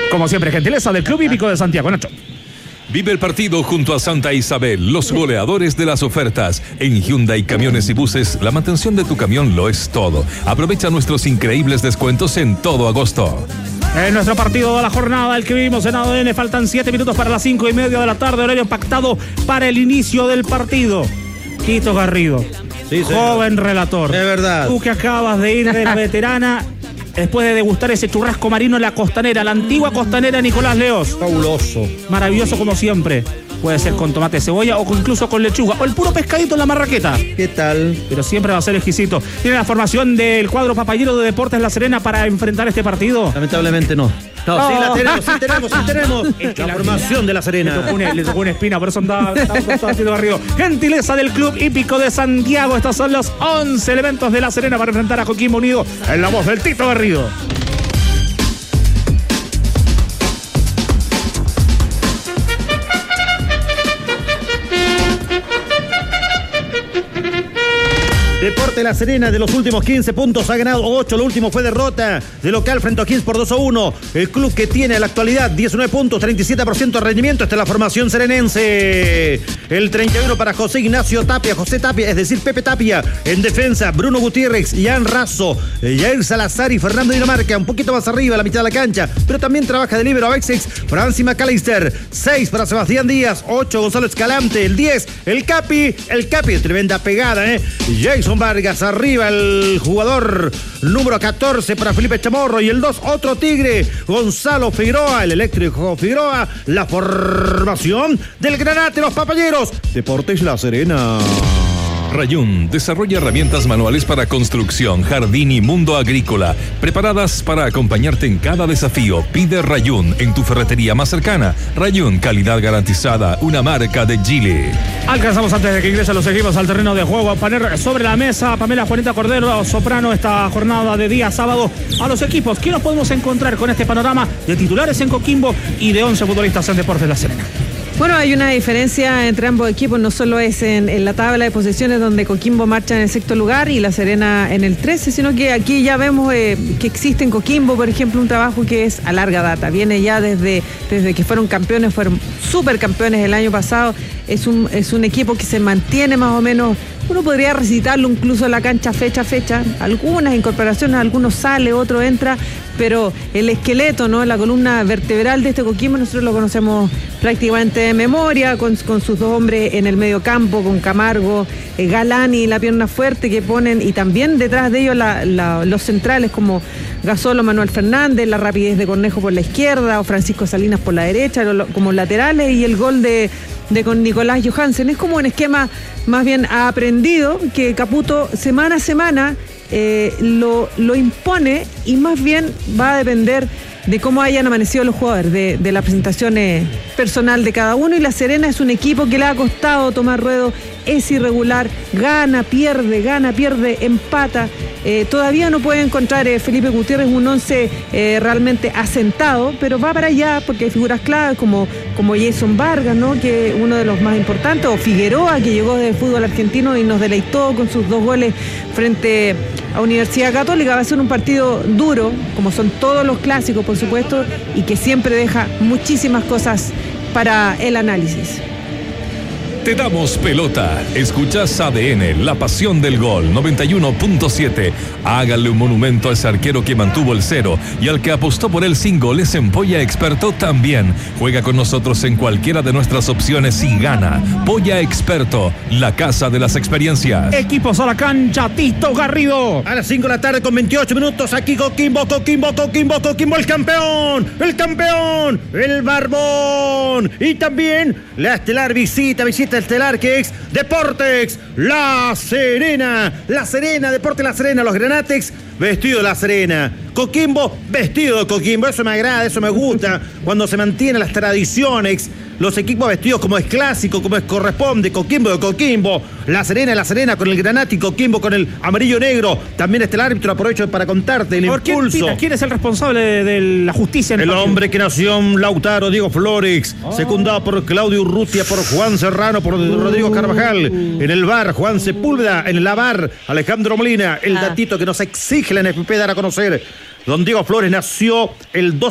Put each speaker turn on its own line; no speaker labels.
Como siempre, gentileza del Club Hípico de Santiago. Nacho.
Vive el partido junto a Santa Isabel, los goleadores de las ofertas. En Hyundai Camiones y Buses, la mantención de tu camión lo es todo. Aprovecha nuestros increíbles descuentos en todo agosto.
En nuestro partido de la jornada, el que vimos en ADN, faltan 7 minutos para las 5:30 de la tarde, horario pactado para el inicio del partido. Tito Garrido, sí, joven relator.
Es verdad.
Tú que acabas de ir de la veterana, después de degustar ese churrasco marino en la Costanera, la antigua Costanera Nicolás Leos.
Fabuloso.
Maravilloso como siempre. Puede ser con tomate, cebolla o incluso con lechuga. O el puro pescadito en la marraqueta.
¿Qué tal?
Pero siempre va a ser exquisito. ¿Tiene la formación del cuadro papayero de Deportes La Serena para enfrentar este partido?
Lamentablemente no. No, sí la tenemos, sí tenemos. La formación de La Serena.
Le tocó una espina, por eso estaba haciendo Garrido. Gentileza del Club Hípico de Santiago. Estos son los 11 elementos de La Serena para enfrentar a Coquimbo Unido en la voz del Tito Garrido.
Deportes La Serena, de los últimos 15 puntos ha ganado 8, lo último fue derrota de local frente a O'Higgins por 2-1. El club que tiene en la actualidad 19 puntos, 37% de rendimiento. Esta es la formación serenense. El 31 para José Tapia, es decir, Pepe Tapia. En defensa, Bruno Gutiérrez, Ian Razo, Jair Salazar y Fernando Dinamarca. Un poquito más arriba, a la mitad de la cancha, pero también trabaja de líbero Alexis Francis McAllister. 6 para Sebastián Díaz, 8 Gonzalo Escalante, el 10, el Capi, tremenda pegada, Jason Vargas arriba, el jugador número 14 para Felipe Chamorro, y el 2, otro tigre, Gonzalo Figueroa, el eléctrico Figueroa. La formación del Granate, los Papayeros. Deportes La Serena.
Rayún desarrolla herramientas manuales para construcción, jardín y mundo agrícola, preparadas para acompañarte en cada desafío. Pide Rayún en tu ferretería más cercana. Rayún, calidad garantizada, una marca de Chile.
Alcanzamos antes de que ingresen los equipos al terreno de juego a poner sobre la mesa Pamela Juanita Cordero, soprano, esta jornada de día sábado a los equipos. ¿Qué nos podemos encontrar con este panorama de titulares en Coquimbo y de 11 futbolistas en Deportes La Serena?
Bueno, hay una diferencia entre ambos equipos, no solo es en la tabla de posiciones donde Coquimbo marcha en el 6º lugar y La Serena en el 13, sino que aquí ya vemos que existe en Coquimbo, por ejemplo, un trabajo que es a larga data, viene ya desde que fueron supercampeones el año pasado. Es un equipo que se mantiene más o menos, uno podría recitarlo incluso en la cancha fecha a fecha, algunas incorporaciones, algunos sale, otro entra, pero el esqueleto, ¿no?, la columna vertebral de este Coquimbo nosotros lo conocemos prácticamente de memoria, con sus dos hombres en el medio campo, con Camargo, Galán y la pierna fuerte que ponen, y también detrás de ellos los centrales como Gasolo, Manuel Fernández, la rapidez de Cornejo por la izquierda o Francisco Salinas por la derecha como laterales, y el gol de con Nicolás Johansen. Es como un esquema más bien aprendido que Caputo semana a semana lo impone, y más bien va a depender de cómo hayan amanecido los jugadores, de la presentación personal de cada uno. Y La Serena es un equipo que le ha costado tomar ruedo, es irregular, gana, pierde, empata. Todavía no puede encontrar Felipe Gutiérrez un 11 realmente asentado, pero va para allá porque hay figuras claves como Jason Vargas, ¿no?, que uno de los más importantes, o Figueroa, que llegó del fútbol argentino y nos deleitó con sus 2 goles frente a Universidad Católica. Va a ser un partido duro, como son todos los clásicos, por supuesto, y que siempre deja muchísimas cosas para el análisis.
Te damos pelota. Escuchas ADN, la pasión del gol, 91.7. Hágale un monumento a ese arquero que mantuvo el 0 y al que apostó por él sin goles en Polla Experto también. Juega con nosotros en cualquiera de nuestras opciones y gana. Polla Experto, la casa de las experiencias.
Equipos a la cancha, Tito Garrido.
A las 5 de la tarde con 28 minutos, aquí Coquimbo, el campeón, el barbón. Y también la estelar visita estelar que es Deportes La Serena, Deportes La Serena, los Granatex vestido de La Serena, Coquimbo vestido de Coquimbo. Eso me agrada, eso me gusta, cuando se mantienen las tradiciones, los equipos vestidos como es clásico, como es corresponde. Coquimbo de Coquimbo, La Serena con el granate y Coquimbo con el amarillo negro. También está el árbitro, aprovecho para contarte el impulso.
¿Quién es el responsable de la justicia en
el hombre que nació en Lautaro, Diego Flores, secundado por Claudio Urrutia, por Juan Serrano, por Rodrigo Carvajal. En el VAR, Juan Sepúlveda. En la VAR, Alejandro Molina. El datito que nos exige la NFP dar a conocer. Don Diego Flores nació el 2